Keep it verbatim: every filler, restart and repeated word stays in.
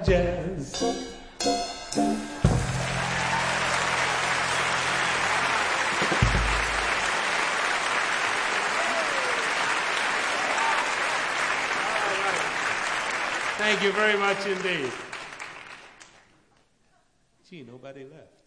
jazz. Thank you very much indeed. Gee, nobody left.